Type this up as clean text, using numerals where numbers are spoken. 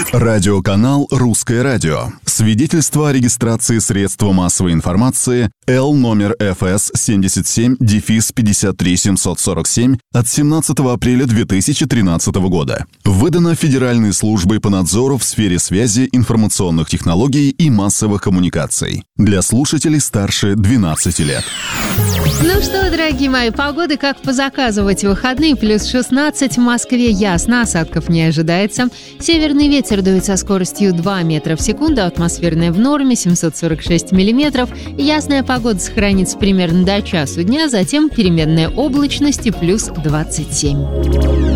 Радиоканал «Русское радио». Свидетельство о регистрации средства массовой информации Л номер ФС 77-53747 от 17 апреля 2013 года. Выдано Федеральной службой по надзору в сфере связи, информационных технологий и массовых коммуникаций. Для слушателей старше 12 лет. Ну что, дорогие мои, погода как по заказу в эти выходные. Плюс 16 в Москве, ясно, осадков не ожидается. Северный ветер дует со скоростью 2 метра в секунду, атмосферная в норме 746 миллиметров. Ясная погода сохранится примерно до часу дня, затем переменная облачность и плюс 27.